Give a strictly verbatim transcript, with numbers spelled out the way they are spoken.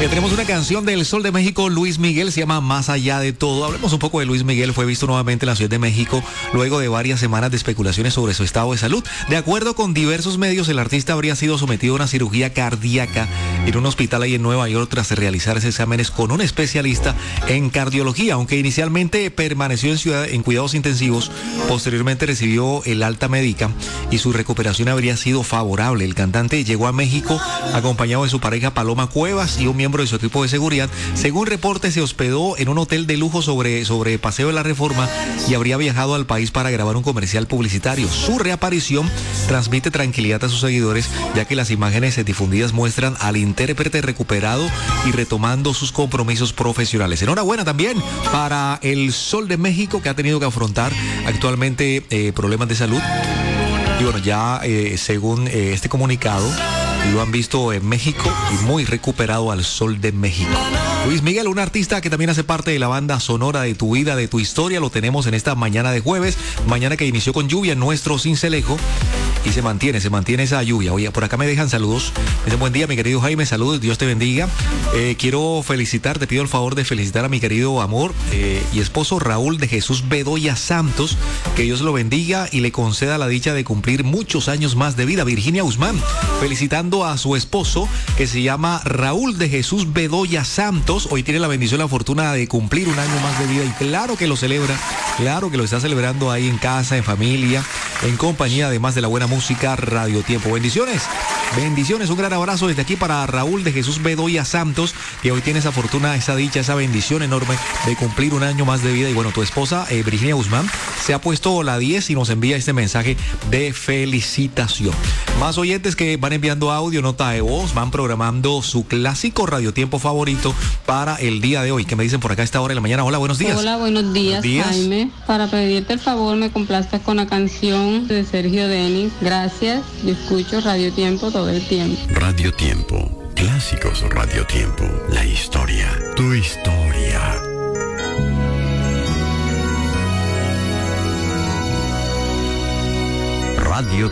Eh, tenemos una canción del Sol de México, Luis Miguel, se llama Más Allá de Todo. Hablemos un poco de Luis Miguel. Fue visto nuevamente en la Ciudad de México luego de varias semanas de especulaciones sobre su estado de salud. De acuerdo con diversos medios, el artista habría sido sometido a una cirugía cardíaca en un hospital ahí en Nueva York tras realizarse exámenes con un especialista en cardiología. Aunque inicialmente permaneció en, ciudad, en cuidados intensivos, posteriormente recibió el alta médica y su recuperación habría sido favorable. El cantante llegó a México acompañado de su pareja Paloma Cuevas y un miembro de su equipo de seguridad. Según reportes, se hospedó en un hotel de lujo sobre, sobre Paseo de la Reforma y habría viajado al país para grabar un comercial publicitario. Su reaparición transmite tranquilidad a sus seguidores, ya que las imágenes difundidas muestran al intérprete recuperado y retomando sus compromisos profesionales. Enhorabuena también para el Sol de México, que ha tenido que afrontar actualmente eh, problemas de salud. Y bueno, ya eh, según eh, este comunicado, lo han visto en México y muy recuperado al Sol de México. Luis Miguel, un artista que también hace parte de la banda sonora de tu vida, de tu historia, lo tenemos en esta mañana de jueves, mañana que inició con lluvia en nuestro Cincelejo y se mantiene, se mantiene esa lluvia. Oye, por acá me dejan saludos. Me dicen buen día, mi querido Jaime, saludos, Dios te bendiga. Eh, quiero felicitar, te pido el favor de felicitar a mi querido amor eh, y esposo Raúl de Jesús Bedoya Santos, que Dios lo bendiga y le conceda la dicha de cumplir muchos años más de vida. Virginia Guzmán, felicitando a su esposo, que se llama Raúl de Jesús Bedoya Santos. Hoy tiene la bendición, la fortuna de cumplir un año más de vida y claro que lo celebra, claro que lo está celebrando ahí en casa, en familia, en compañía, además de la buena música Radio Tiempo. Bendiciones, bendiciones, un gran abrazo desde aquí para Raúl de Jesús Bedoya Santos, que hoy tiene esa fortuna, esa dicha, esa bendición enorme de cumplir un año más de vida. Y bueno, tu esposa, eh, Virginia Guzmán, se ha puesto la diez y nos envía este mensaje de felicitación. Más oyentes que van enviando audio, nota de voz, van programando su clásico Radio Tiempo favorito para el día de hoy. ¿Qué me dicen por acá a esta hora de la mañana? Hola, buenos días. Hola, buenos días, buenos días. Jaime. Para pedirte el favor, me complazcas con la canción de Sergio Denis. Gracias. Yo escucho Radio Tiempo todo el tiempo. Radio Tiempo. Clásicos Radio Tiempo. La historia. Tu historia. Radio